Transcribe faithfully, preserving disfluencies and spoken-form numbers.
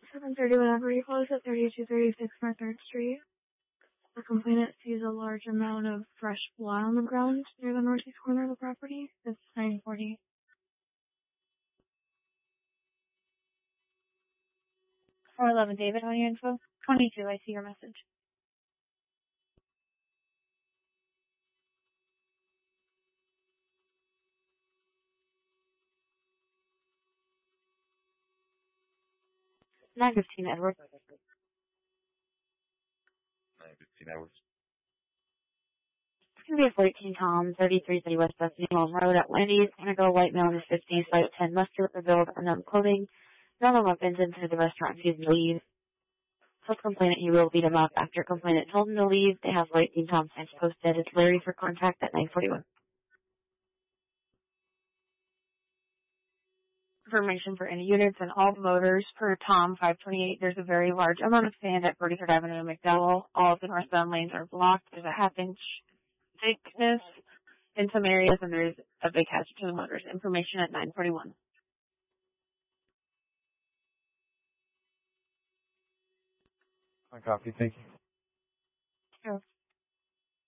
seven thirty, whenever you close at thirty-two thirty-six North third Street. The complainant sees a large amount of fresh blood on the ground near the northeast corner of the property. It's nine forty. four eleven, David, on your info? twenty-two, I see your message. nine fifteen, Edward. nine fifteen hours. It's going to be a fourteen Tom, thirty-three thirty West Bethany Home Road at Wendy's. Going to go white male under fifty, slight ten, muscular build, unknown clothing. Normal weapons into the restaurant, excuse me, leave. Told complainant he will beat him up. After complainant told him to leave, they have white Team Tom signs posted. It's Larry for contact at nine forty-one. Information for any units and all motors per Tom five twenty-eight. There's a very large amount of sand at forty-third Avenue and McDowell. All of the northbound lanes are blocked. There's a half inch thickness in some areas, and there's a big hazard to the motors. Information at nine forty-one. I copy. Thank you.